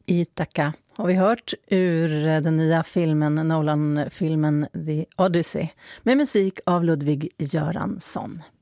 Ithaka har vi hört ur den nya Nolan-filmen The Odyssey med musik av Ludwig Göransson.